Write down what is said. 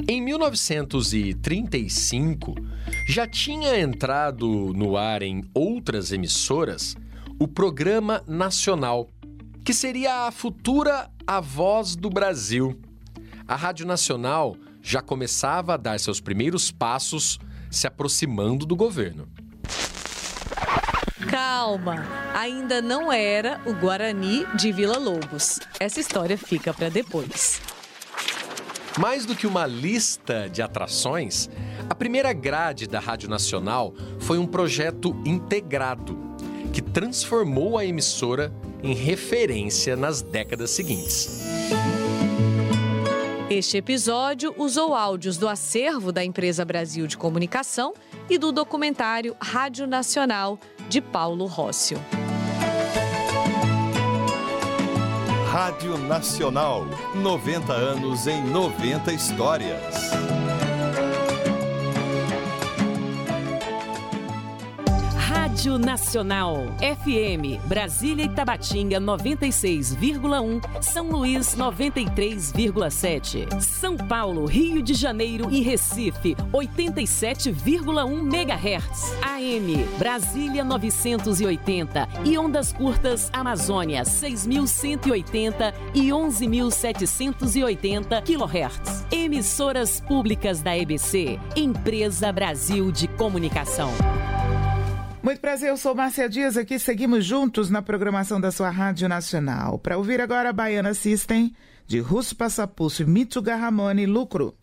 Em 1935, já tinha entrado no ar em outras emissoras o Programa Nacional, que seria a futura A Voz do Brasil. A Rádio Nacional já começava a dar seus primeiros passos se aproximando do governo. Calma, ainda não era o Guarani de Villa-Lobos. Essa história fica para depois. Mais do que uma lista de atrações, a primeira grade da Rádio Nacional foi um projeto integrado que transformou a emissora em referência nas décadas seguintes. Este episódio usou áudios do acervo da Empresa Brasil de Comunicação e do documentário Rádio Nacional, de Paulo Rócio. Rádio Nacional, 90 anos em 90 histórias. Rádio Nacional, FM, Brasília e Tabatinga 96,1, São Luís 93,7, São Paulo, Rio de Janeiro e Recife 87,1 MHz, AM, Brasília 980 e ondas curtas Amazônia 6.180 e 11.780 kHz. Emissoras públicas da EBC, Empresa Brasil de Comunicação. Muito prazer, eu sou Márcia Dias, aqui seguimos juntos na programação da sua Rádio Nacional. Para ouvir agora a Baiana System, de Russo Passapulso e Mitsuga Ramone, Lucro.